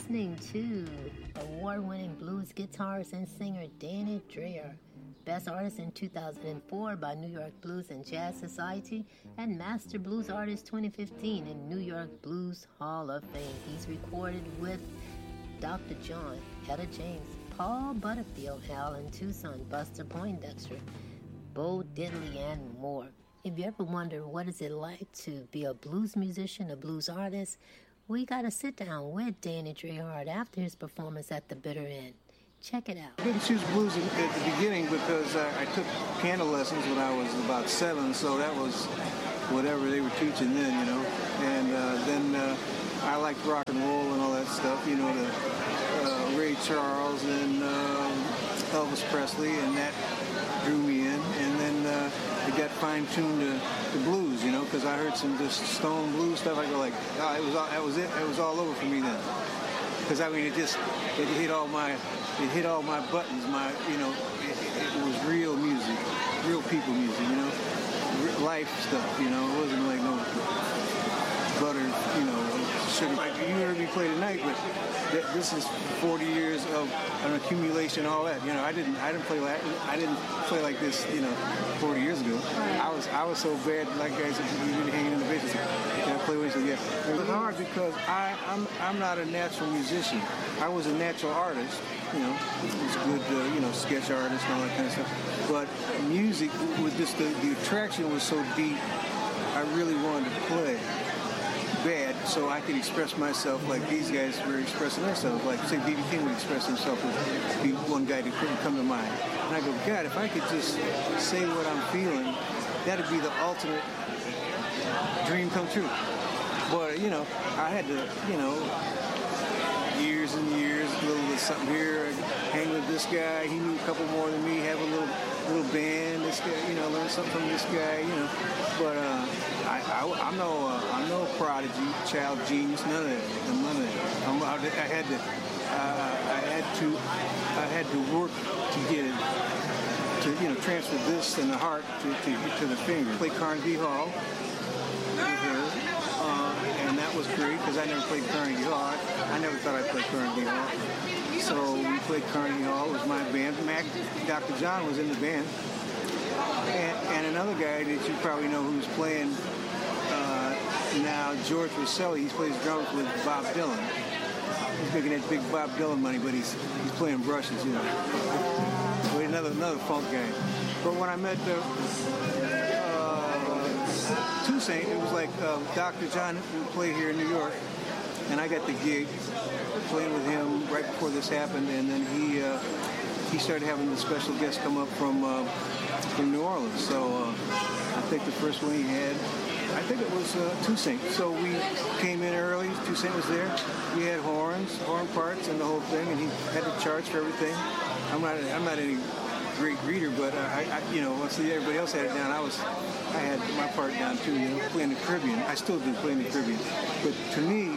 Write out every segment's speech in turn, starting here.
listening to award-winning blues guitarist and singer Danny Dreher, Best Artist in 2004 by New York Blues and Jazz Society, and Master Blues Artist 2015 in New York Blues Hall of Fame. He's recorded with Dr. John, Etta James, Paul Butterfield, Alan Tucson, Buster Poindexter, Bo Diddley, and more. If you ever wonder what is it like to be a blues musician, a blues artist, we got to sit down with Danny Dreher after his performance at the Bitter End. Check it out. I didn't choose blues at the beginning because I took piano lessons when I was about 7, so that was whatever they were teaching then, you know. And then I liked rock and roll and all that stuff, you know, the Ray Charles and Elvis Presley, and that drew me in. And then it got fine-tuned to blues, you know, because I heard some just stone blues stuff. I go like, oh, that was it. It was all over for me then. Because I mean, it hit all my buttons. It was real music, real people music, you know, life stuff, you know. It wasn't like no butter, you know, sugar. Like you heard me play tonight, but this is 40 years of an accumulation, all that. You know, I didn't play like this, you know, 40 years ago. I was so bad, like guys, you really hanging in the basement. I play with you. Yeah, it was hard because I'm not a natural musician. I was a natural artist. You know, it was good, you know, sketch artist and all that kind of stuff. But music, with just the attraction was so deep. I really wanted to play bad so I could express myself like these guys were expressing themselves. Like, say, B.B. King would express himself as be one guy that couldn't come to mind. And I go, God, if I could just say what I'm feeling, that'd be the ultimate dream come true. But, you know, I had to, you know, years and years, a little bit something here, hang with this guy. He knew a couple more than me, have a little band. This guy, you know, learn something from this guy, you know. But I'm no prodigy, child genius, none of that. I had to work to get it, to, you know, transfer this and the heart to the finger. Play Carnegie Hall with her, and that was great because I never played Carnegie Hall. I never thought I'd play Carnegie Hall. So we played Carnegie Hall. It was my band. Dr. John was in the band. And another guy that you probably know who's playing now, George Rosselli. He plays drums with Bob Dylan. He's making that big Bob Dylan money, but he's playing brushes, you know. But another funk guy. But when I met Toussaint, it was like Dr. John would play here in New York, and I got the gig playing with him right before this happened, and then he started having the special guests come up from New Orleans. So I think the first one he had, I think it was Toussaint. So we came in early. Toussaint was there. We had horn parts, and the whole thing, and he had the charts for everything. I'm not any great reader, but I you know, once everybody else had it down, I had my part down too. You know, playing the Caribbean. I still do play in the Caribbean, but to me,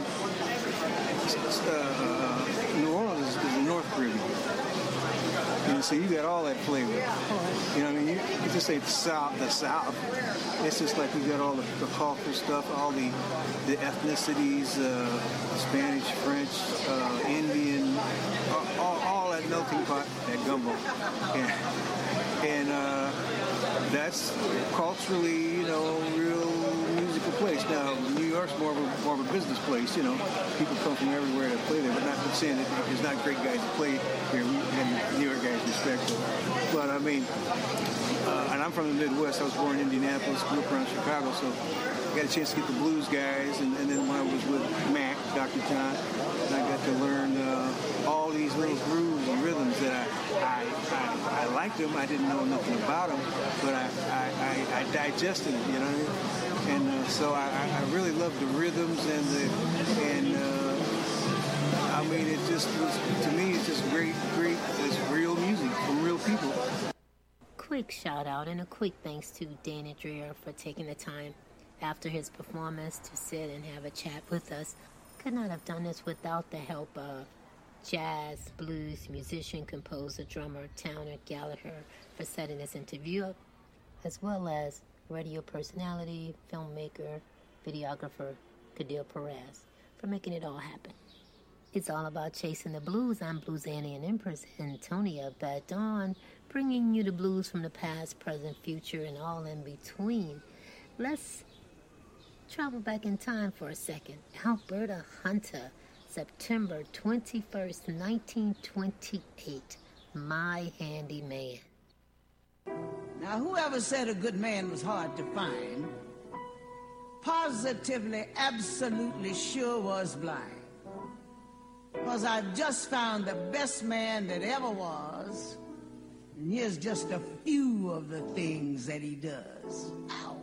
New Orleans is the North Caribbean. You know, so you got all that flavor. You know what I mean? You just say the South. It's just like we got all the cultural stuff, all the ethnicities, Spanish, French, Indian, all that melting pot, that gumbo. And that's culturally, you know, real musical place. Now, New York's more of a business place, you know. People come from everywhere to play there, but not saying that there's not great guys to play here. We have New York guys respect. But I mean, and I'm from the Midwest. I was born in Indianapolis, grew up around Chicago, so I got a chance to get the blues guys. And then when I was with Mac, Dr. John, and I got to learn all these little grooves and rhythms that I liked them. I didn't know nothing about them, but I digested them, you know what I mean? And so I really loved the rhythms and I mean, it just was, to me, it's just great, it's real music from real people. Quick shout out and a quick thanks to Danny Dreher for taking the time after his performance to sit and have a chat with us. Could not have done this without the help of jazz, blues, musician, composer, drummer, Towner Gallagher for setting this interview up, as well as radio personality, filmmaker, videographer, Kadil Perez for making it all happen. It's all about chasing the blues. I'm Blues Annie and Empress Antonia Badon, bringing you the blues from the past, present, future, and all in between. Let's travel back in time for a second. Alberta Hunter, September 21st, 1928. My Handy Man. Now, whoever said a good man was hard to find, positively, absolutely sure was blind. Because I've just found the best man that ever was, and here's just a few of the things that he does. Ow.